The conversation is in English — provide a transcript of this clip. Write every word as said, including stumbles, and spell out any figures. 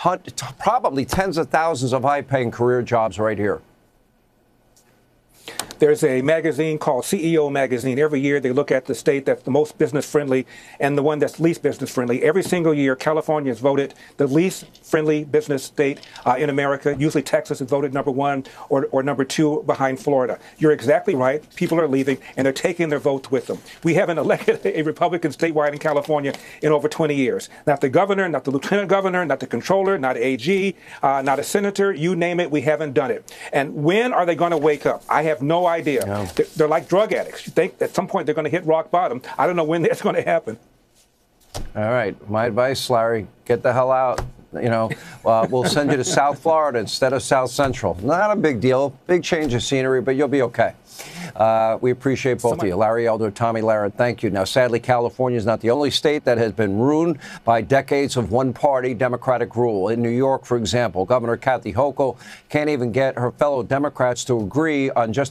hun- probably tens of thousands of high-paying career jobs right here. There's a magazine called C E O Magazine. Every year they look at the state that's the most business friendly and the one that's least business friendly. Every single year, California is voted the least friendly business state uh, in America. Usually Texas is voted number one or, or number two behind Florida. You're exactly right. People are leaving and they're taking their votes with them. We haven't elected a Republican statewide in California in over twenty years. Not the governor, not the lieutenant governor, not the controller, not A G, uh, not a senator, you name it, we haven't done it. And when are they going to wake up? I have no idea. No. They're, they're like drug addicts. You think at some point they're going to hit rock bottom. I don't know when that's going to happen. All right. My advice, Larry, get the hell out. You know, uh, we'll send you to South Florida instead of South Central. Not a big deal. Big change of scenery, but you'll be okay. Uh, we appreciate both Somebody. of you. Larry Elder, Tomi Lahren, thank you. Now, sadly, California is not the only state that has been ruined by decades of one-party Democratic rule. In New York, for example, Governor Kathy Hochul can't even get her fellow Democrats to agree on just